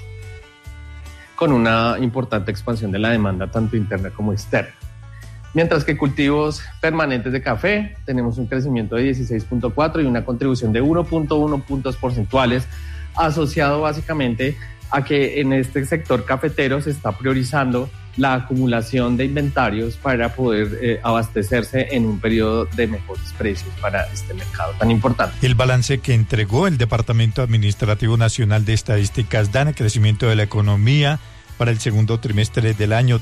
con una importante expansión de la demanda tanto interna como externa. Mientras que cultivos permanentes de café tenemos un crecimiento de 16,4 y una contribución de 1,1 puntos porcentuales, asociado básicamente a que en este sector cafetero se está priorizando la acumulación de inventarios para poder abastecerse en un periodo de mejores precios para este mercado tan importante. El balance que entregó el Departamento Administrativo Nacional de Estadísticas DANE, crecimiento de la economía para el segundo trimestre del año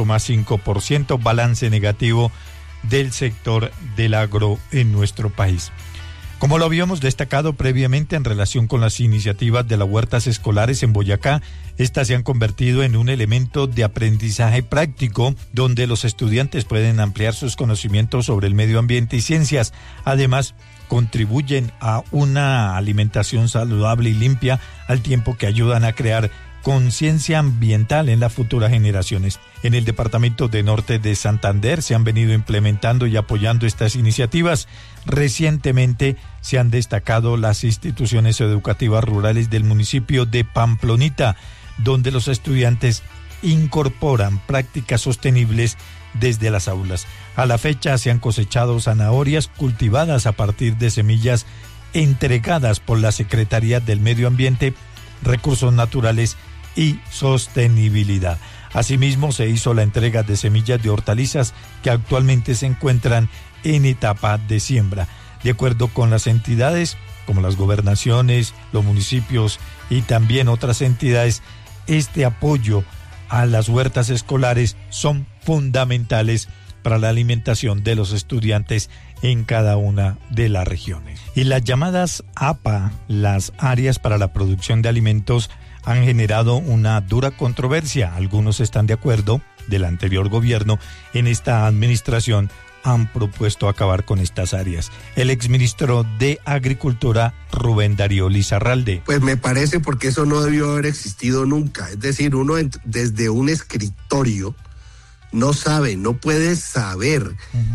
3,5%, balance negativo del sector del agro en nuestro país. Como lo habíamos destacado previamente en relación con las iniciativas de las huertas escolares en Boyacá, estas se han convertido en un elemento de aprendizaje práctico donde los estudiantes pueden ampliar sus conocimientos sobre el medio ambiente y ciencias. Además, contribuyen a una alimentación saludable y limpia al tiempo que ayudan a crear conciencia ambiental en las futuras generaciones. En el departamento de Norte de Santander se han venido implementando y apoyando estas iniciativas. Recientemente se han destacado las instituciones educativas rurales del municipio de Pamplonita, donde los estudiantes incorporan prácticas sostenibles desde las aulas. A la fecha se han cosechado zanahorias cultivadas a partir de semillas entregadas por la Secretaría del Medio Ambiente, Recursos Naturales y Sostenibilidad. Asimismo, se hizo la entrega de semillas de hortalizas que actualmente se encuentran en etapa de siembra. De acuerdo con las entidades, como las gobernaciones, los municipios y también otras entidades, este apoyo a las huertas escolares son fundamentales para la alimentación de los estudiantes en cada una de las regiones. Y las llamadas APA, las áreas para la producción de alimentos, han generado una dura controversia. Algunos están de acuerdo, del anterior gobierno, en esta administración han propuesto acabar con estas áreas. El exministro de Agricultura, Rubén Darío Lizarralde. Pues me parece porque eso no debió haber existido nunca. Es decir, uno desde un escritorio no sabe, no puede saber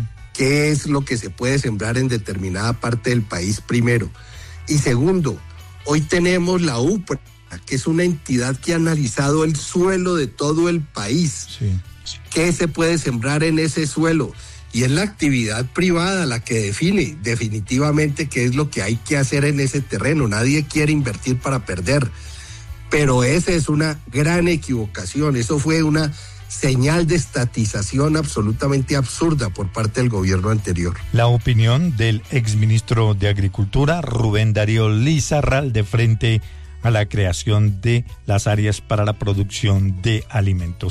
qué es lo que se puede sembrar en determinada parte del país, primero. Y segundo, hoy tenemos la UPRA, que es una entidad que ha analizado el suelo de todo el país. Sí. ¿Qué se puede sembrar en ese suelo? Y es la actividad privada la que define definitivamente qué es lo que hay que hacer en ese terreno. Nadie quiere invertir para perder. Pero esa es una gran equivocación. Eso fue una señal de estatización absolutamente absurda por parte del gobierno anterior. La opinión del exministro de Agricultura, Rubén Darío Lizarralde, frente a la creación de las áreas para la producción de alimentos.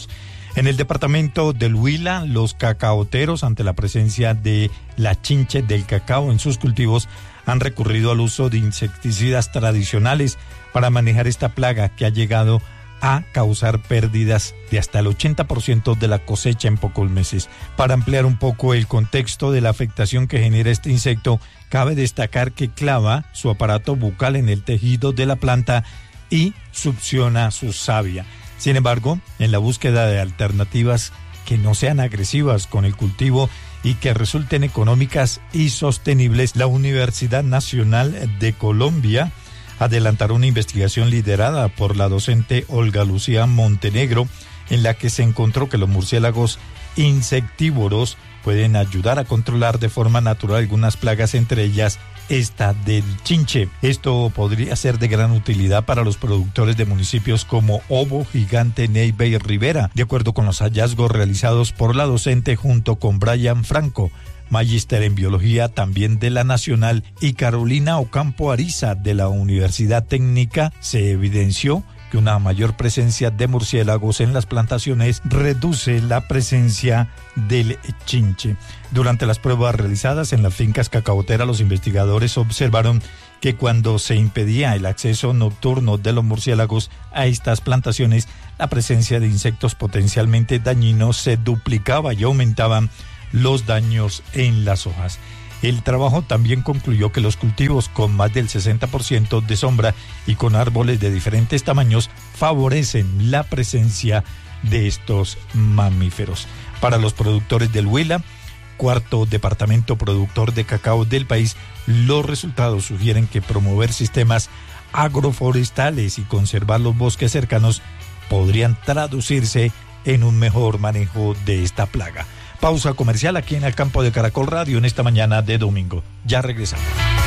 En el departamento del Huila, los cacaoteros, ante la presencia de la chinche del cacao en sus cultivos, han recurrido al uso de insecticidas tradicionales para manejar esta plaga que ha llegado a causar pérdidas de hasta el 80% de la cosecha en pocos meses. Para ampliar un poco el contexto de la afectación que genera este insecto, cabe destacar que clava su aparato bucal en el tejido de la planta y succiona su savia. Sin embargo, en la búsqueda de alternativas que no sean agresivas con el cultivo y que resulten económicas y sostenibles, la Universidad Nacional de Colombia adelantará una investigación liderada por la docente Olga Lucía Montenegro, en la que se encontró que los murciélagos insectívoros pueden ayudar a controlar de forma natural algunas plagas, entre ellas esta del chinche. Esto podría ser de gran utilidad para los productores de municipios como Obo, Gigante, Neiva y Rivera, de acuerdo con los hallazgos realizados por la docente junto con Brian Franco, magíster en biología también de la Nacional, y Carolina Ocampo Ariza de la Universidad Técnica. Se evidenció que una mayor presencia de murciélagos en las plantaciones reduce la presencia del chinche. Durante las pruebas realizadas en las fincas cacaoteras, los investigadores observaron que cuando se impedía el acceso nocturno de los murciélagos a estas plantaciones, la presencia de insectos potencialmente dañinos se duplicaba y aumentaban los daños en las hojas. El trabajo también concluyó que los cultivos con más del 60% de sombra y con árboles de diferentes tamaños favorecen la presencia de estos mamíferos. Para los productores del Huila, cuarto departamento productor de cacao del país, los resultados sugieren que promover sistemas agroforestales y conservar los bosques cercanos podrían traducirse en un mejor manejo de esta plaga. Pausa comercial aquí en el campo de Caracol Radio en esta mañana de domingo. Ya regresamos.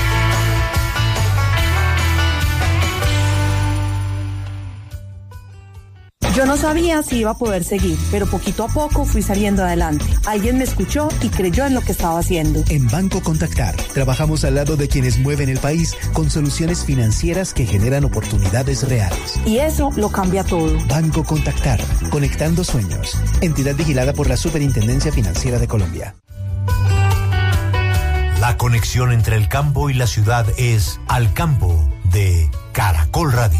Yo no sabía si iba a poder seguir, pero poquito a poco fui saliendo adelante. Alguien me escuchó y creyó en lo que estaba haciendo. En Banco Contactar, trabajamos al lado de quienes mueven el país con soluciones financieras que generan oportunidades reales. Y eso lo cambia todo. Banco Contactar, conectando sueños. Entidad vigilada por la Superintendencia Financiera de Colombia. La conexión entre el campo y la ciudad es Al Campo de Caracol Radio.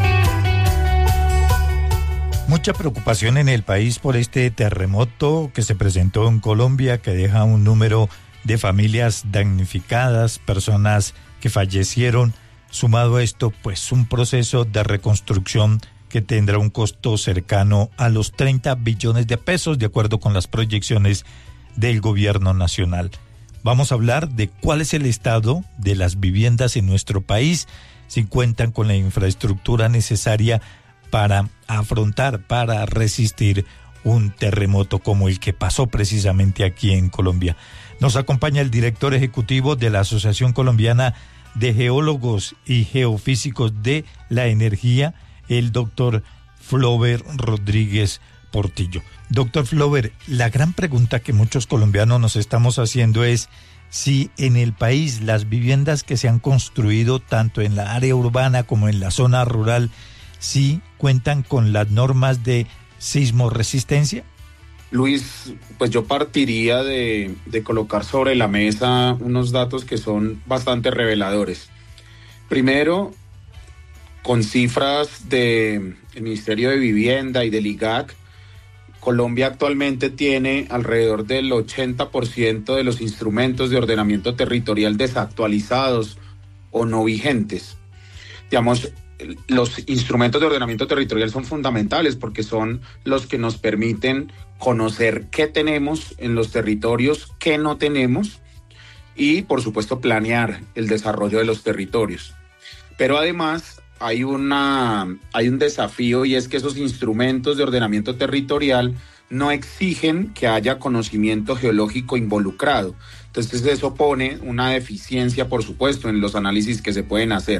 Mucha preocupación en el país por este terremoto que se presentó en Colombia, que deja un número de familias damnificadas, personas que fallecieron. Sumado a esto, pues un proceso de reconstrucción que tendrá un costo cercano a los 30 billones de pesos, de acuerdo con las proyecciones del gobierno nacional. Vamos a hablar de cuál es el estado de las viviendas en nuestro país, si cuentan con la infraestructura necesaria para afrontar, para resistir un terremoto como el que pasó precisamente aquí en Colombia. Nos acompaña el director ejecutivo de la Asociación Colombiana de Geólogos y Geofísicos de la Energía, el doctor Flover Rodríguez Portillo. Doctor Flover, la gran pregunta que muchos colombianos nos estamos haciendo es si en el país las viviendas que se han construido tanto en la área urbana como en la zona rural sí cuentan con las normas de sismoresistencia. Luis, pues yo partiría de colocar sobre la mesa unos datos que son bastante reveladores. Primero, con cifras del Ministerio de Vivienda y del IGAC, Colombia actualmente tiene alrededor del 80% de los instrumentos de ordenamiento territorial desactualizados o no vigentes. Digamos, los instrumentos de ordenamiento territorial son fundamentales porque son los que nos permiten conocer qué tenemos en los territorios, qué no tenemos y, por supuesto, planear el desarrollo de los territorios. Pero además hay un desafío, y es que esos instrumentos de ordenamiento territorial no exigen que haya conocimiento geológico involucrado. Entonces eso pone una deficiencia, por supuesto, en los análisis que se pueden hacer.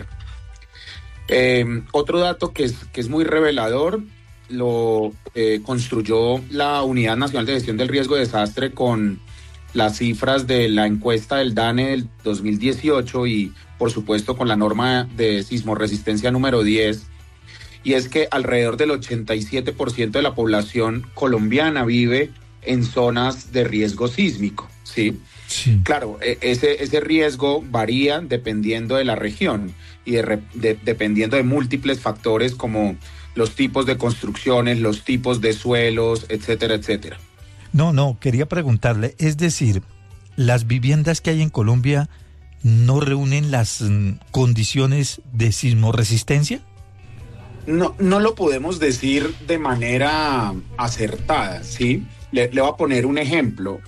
Otro dato que es muy revelador lo construyó la Unidad Nacional de Gestión del Riesgo de Desastre con las cifras de la encuesta del DANE del 2018 y por supuesto con la norma de sismoresistencia número 10, y es que alrededor del 87% de la población colombiana vive en zonas de riesgo sísmico, ¿sí? Sí. Claro, ese riesgo varía dependiendo de la región y dependiendo de múltiples factores como los tipos de construcciones, los tipos de suelos, etcétera, etcétera. No, quería preguntarle, es decir, ¿las viviendas que hay en Colombia no reúnen las condiciones de sismoresistencia? No lo podemos decir de manera acertada, ¿sí? Le voy a poner un ejemplo.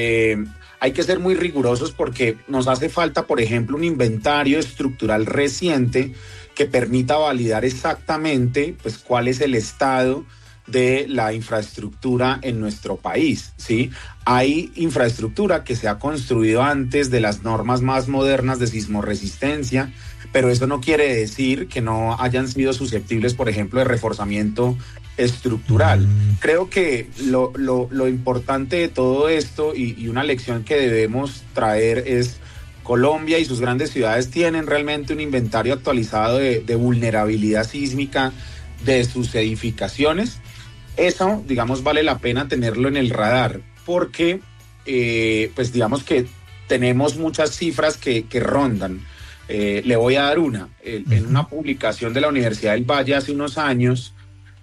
Hay que ser muy rigurosos porque nos hace falta, por ejemplo, un inventario estructural reciente que permita validar exactamente pues, cuál es el estado de la infraestructura en nuestro país, ¿sí? Hay infraestructura que se ha construido antes de las normas más modernas de sismoresistencia, pero eso no quiere decir que no hayan sido susceptibles, por ejemplo, de reforzamiento estructural. Creo que lo importante de todo esto y una lección que debemos traer es Colombia y sus grandes ciudades tienen realmente un inventario actualizado de vulnerabilidad sísmica de sus edificaciones. Eso, digamos, vale la pena tenerlo en el radar porque, pues digamos que tenemos muchas cifras que rondan. Le voy a dar una. En una publicación de la Universidad del Valle hace unos años,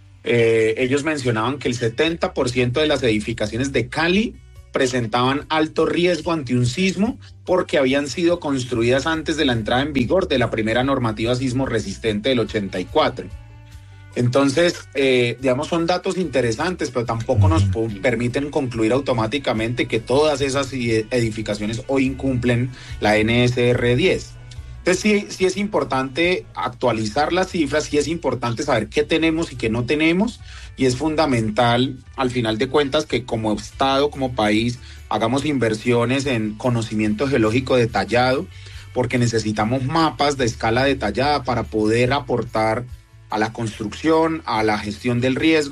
ellos mencionaban que el 70% de las edificaciones de Cali presentaban alto riesgo ante un sismo porque habían sido construidas antes de la entrada en vigor de la primera normativa sismo resistente del 84. Entonces, digamos, son datos interesantes, pero tampoco nos permiten concluir automáticamente que todas esas edificaciones hoy incumplen la NSR 10. Entonces sí es importante actualizar las cifras, sí es importante saber qué tenemos y qué no tenemos, y es fundamental, al final de cuentas, que como Estado, como país, hagamos inversiones en conocimiento geológico detallado, porque necesitamos mapas de escala detallada para poder aportar a la construcción, a la gestión del riesgo,